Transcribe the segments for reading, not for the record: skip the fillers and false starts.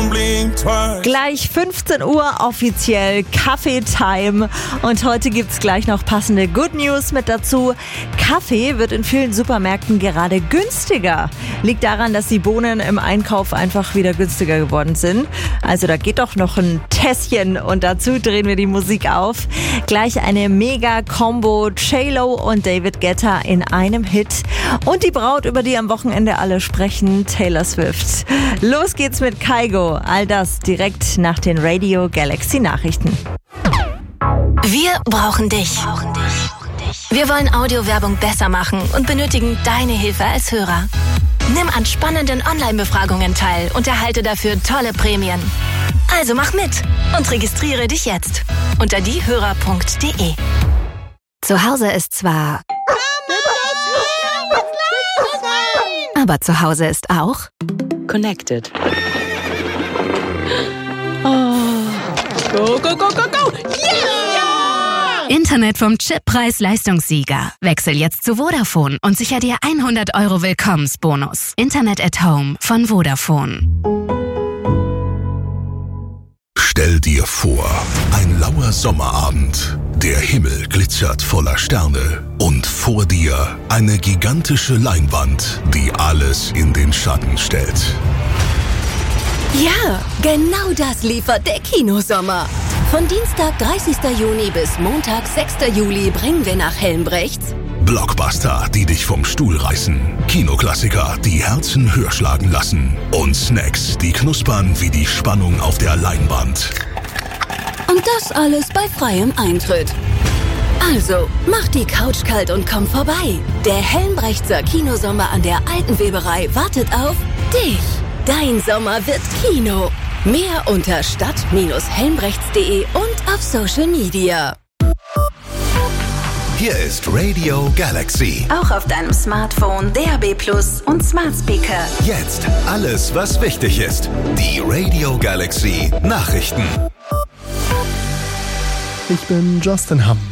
Gleich 15 Uhr offiziell Kaffee-Time und heute gibt's gleich noch passende Good News mit dazu. Kaffee wird in vielen Supermärkten gerade günstiger. Liegt daran, dass die Bohnen im Einkauf einfach wieder günstiger geworden sind. Also da geht doch noch ein Tässchen und dazu drehen wir die Musik auf. Gleich eine Mega-Combo, J-Lo und David Guetta in einem Hit. Und die Braut, über die am Wochenende alle sprechen, Taylor Swift. Los geht's mit Kygo. All das direkt nach den Radio Galaxy Nachrichten. Wir brauchen dich. Wir wollen Audiowerbung besser machen und benötigen deine Hilfe als Hörer. Nimm an spannenden Online-Befragungen teil und erhalte dafür tolle Prämien. Also mach mit und registriere dich jetzt unter diehörer.de. Zu Hause ist zwar... Aber zu Hause ist auch... Connected. Oh. Go, go, go, go, go! Yeah! Internet vom Chip-Preis-Leistungssieger. Wechsel jetzt zu Vodafone und sicher dir 100 € Willkommensbonus. Internet at Home von Vodafone. Stell dir vor, ein lauer Sommerabend. Der Himmel glitzert voller Sterne. Und vor dir eine gigantische Leinwand, die alles in den Schatten stellt. Ja, genau das liefert der Kinosommer. Von Dienstag, 30. Juni bis Montag, 6. Juli bringen wir nach Helmbrechts Blockbuster, die dich vom Stuhl reißen. Kinoklassiker, die Herzen höher schlagen lassen. Und Snacks, die knuspern wie die Spannung auf der Leinwand. und das alles bei freiem Eintritt. Also, mach die Couch kalt und komm vorbei. Der Helmbrechtser Kinosommer an der Alten Weberei wartet auf dich. Dein Sommer wird Kino. Mehr unter stadt-helmbrechts.de und auf Social Media. Hier ist Radio Galaxy. Auch auf deinem Smartphone, DAB+ und Smart Speaker. Jetzt alles, was wichtig ist. Die Radio Galaxy Nachrichten. Ich bin Justin Hamm.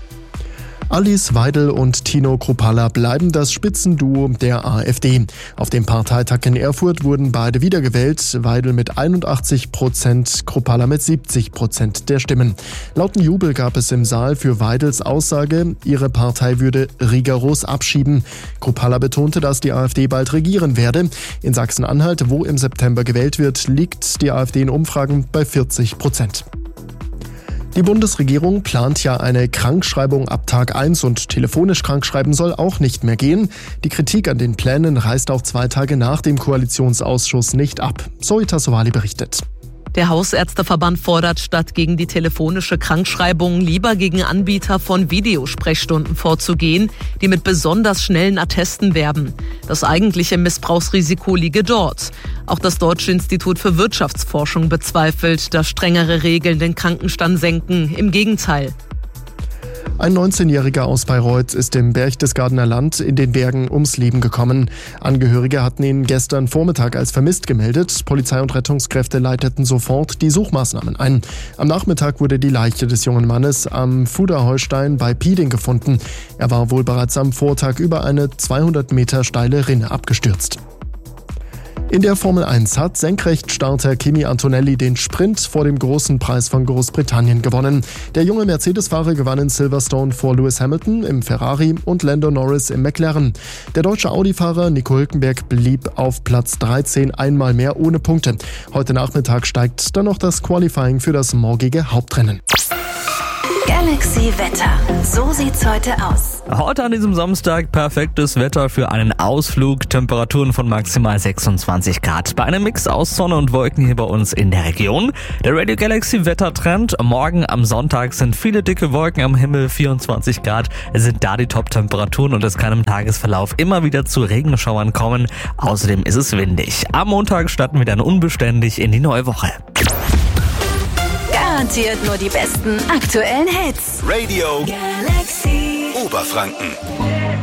Alice Weidel und Tino Kruppalla bleiben das Spitzenduo der AfD. Auf dem Parteitag in Erfurt wurden beide wiedergewählt, Weidel mit 81%, Kruppalla mit 70% der Stimmen. Lauten Jubel gab es im Saal für Weidels Aussage, ihre Partei würde rigoros abschieben. Kruppalla betonte, dass die AfD bald regieren werde. In Sachsen-Anhalt, wo im September gewählt wird, liegt die AfD in Umfragen bei 40%. Die Bundesregierung plant ja eine Krankschreibung ab Tag 1 und telefonisch krankschreiben soll auch nicht mehr gehen. Die Kritik an den Plänen reißt auch 2 Tage nach dem Koalitionsausschuss nicht ab. Zoe Tassovali berichtet. Der Hausärzteverband fordert, statt gegen die telefonische Krankschreibung lieber gegen Anbieter von Videosprechstunden vorzugehen, die mit besonders schnellen Attesten werben. Das eigentliche Missbrauchsrisiko liege dort. Auch das Deutsche Institut für Wirtschaftsforschung bezweifelt, dass strengere Regeln den Krankenstand senken. Im Gegenteil. Ein 19-Jähriger aus Bayreuth ist im Berchtesgadener Land in den Bergen ums Leben gekommen. Angehörige hatten ihn gestern Vormittag als vermisst gemeldet. Polizei und Rettungskräfte leiteten sofort die Suchmaßnahmen ein. Am Nachmittag wurde die Leiche des jungen Mannes am Fuderheustein bei Pieding gefunden. Er war wohl bereits am Vortag über eine 200 Meter steile Rinne abgestürzt. In der Formel 1 hat Senkrechtstarter Kimi Antonelli den Sprint vor dem großen Preis von Großbritannien gewonnen. Der junge Mercedes-Fahrer gewann in Silverstone vor Lewis Hamilton im Ferrari und Lando Norris im McLaren. Der deutsche Audi-Fahrer Nico Hülkenberg blieb auf Platz 13 einmal mehr ohne Punkte. Heute Nachmittag steigt dann noch das Qualifying für das morgige Hauptrennen. Galaxy Wetter. So sieht's heute aus. Heute an diesem Samstag perfektes Wetter für einen Ausflug. Temperaturen von maximal 26 Grad. Bei einem Mix aus Sonne und Wolken hier bei uns in der Region. Der Radio Galaxy Wettertrend. Morgen am Sonntag sind viele dicke Wolken am Himmel. 24 Grad sind da die Top-Temperaturen und es kann im Tagesverlauf immer wieder zu Regenschauern kommen. Außerdem ist es windig. Am Montag starten wir dann unbeständig in die neue Woche. Garantiert nur die besten aktuellen Hits. Radio Galaxy Oberfranken.